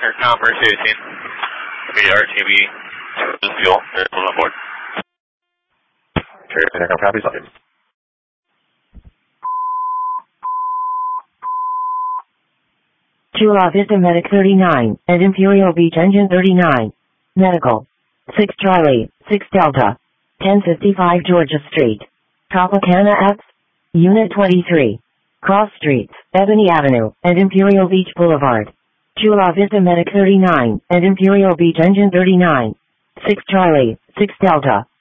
Commerce 18. RTB, fuel, on board. Aircraft copies. Chula Vista Medic 39, at Imperial Beach Engine 39. Medical. 6 Charlie, 6 Delta. 1055 Georgia Street. Tropicana X. Unit 23. Cross Streets, Ebony Avenue, and Imperial Beach Boulevard. Chula Vista Medic 39, at Imperial Beach Engine 39. 6 Charlie, 6 Delta.